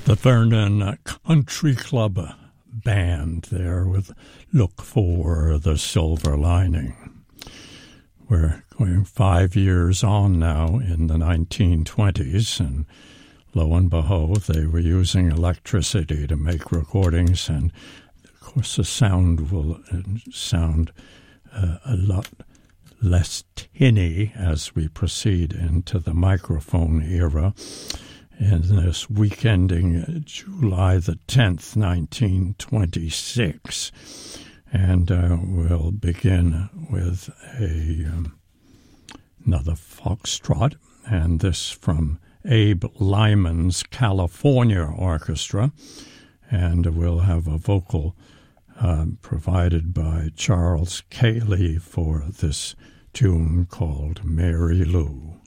The Vernon Country Club Band there with Look for the Silver Lining. We're going 5 years on now in the 1920s, and lo and behold, they were using electricity to make recordings, and of course the sound will sound a lot less tinny as we proceed into the microphone era. In this week ending July the 10th, 1926. And we'll begin with another foxtrot, and this from Abe Lyman's California Orchestra. And we'll have a vocal provided by Charles Cayley for this tune called Mary Lou.